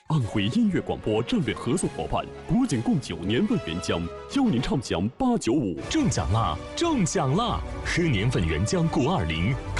安徽音乐广播战略合作伙伴，国景贡酒年份原浆，邀您畅享895。 中奖啦！中奖啦！喝年份原浆钴20。